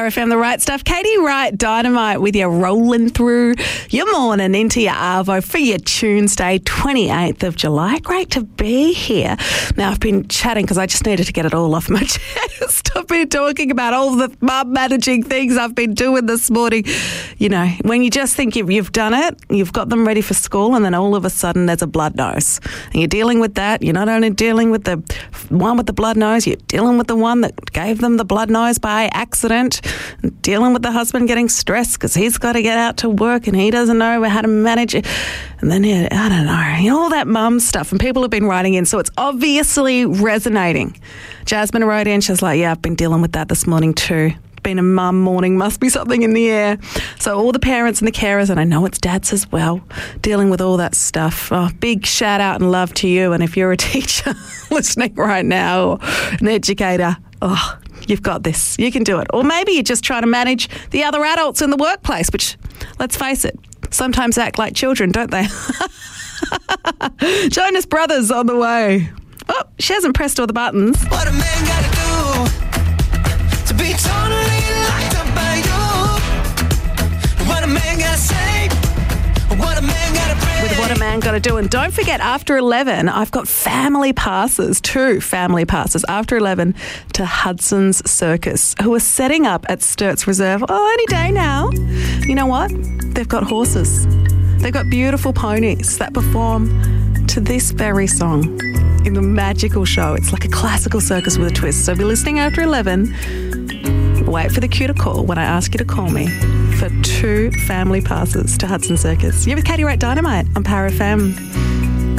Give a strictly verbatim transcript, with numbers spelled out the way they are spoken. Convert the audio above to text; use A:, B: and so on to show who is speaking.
A: Power F M, the right stuff. Katie Wright, Dynamite, with you rolling through your morning into your Arvo for your Tuesday, twenty-eighth of July. Great to be here. Now, I've been chatting because I just needed to get it all off my chest. I've been talking about all the mum managing things I've been doing this morning. You know, when you just think you've, you've done it, you've got them ready for school, and then all of a sudden there's a blood nose. And you're dealing with that. You're not only dealing with the one with the blood nose, you're dealing with the one that gave them the blood nose by accident, and dealing with the husband getting stressed because he's got to get out to work and he doesn't know how to manage it. And then, yeah, I don't know, you know, all that mum stuff. And people have been writing in, so it's obviously resonating. Jasmine wrote in, she's like, yeah, I've been dealing with that this morning too. Been a mum morning, must be something in the air. So all the parents and the carers, and I know it's dads as well, dealing with all that stuff. Oh, big shout out and love to you. And if you're a teacher listening right now, or an educator, oh, you've got this. You can do it. Or maybe you're just trying to manage the other adults in the workplace, which, let's face it, sometimes act like children, don't they? Jonas Brothers on the way. Oh, she hasn't pressed all the buttons.
B: What a man gotta do to be totally locked up by you? What a man gotta say? What a man gotta pray?
A: With What a Man Gotta Do. And don't forget, after eleven, I've got family passes, two family passes, after eleven to Hudson's Circus, who are setting up at Sturts Reserve. Oh, any day now. You know what? They've got horses. They've got beautiful ponies that perform to this very song in the magical show. It's like a classical circus with a twist. So if you're listening after eleven, wait for the cue to call when I ask you to call me for two family passes to Hudson Circus. You're with Katie Wright Dynamite on Power F M.